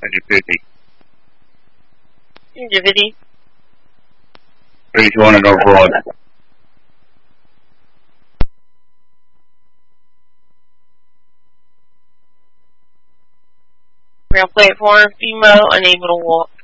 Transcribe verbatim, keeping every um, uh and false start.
hundred fifty. one hundred fifty. three two one North Broad. Ground platform, female, unable to walk.